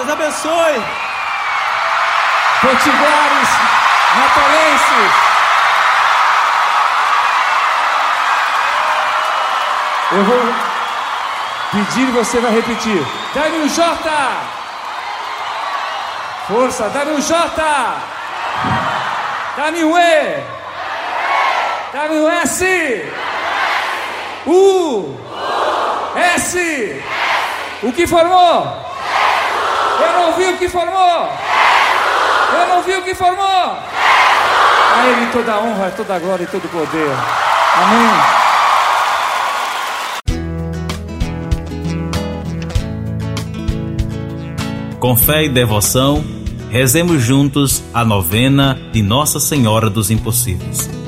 Deus abençoe. Potiguares, Natolenses. Eu vou pedir e você vai repetir. Dá-me um J. Força, dá-me um J. Dá-me um E. Dá-me um S. U. S. O que formou? Eu não vi o que formou. Eu não vi o que formou. A Ele toda a honra, toda a glória e todo o poder. Amém. Com fé e devoção, rezemos juntos a novena de Nossa Senhora dos Impossíveis.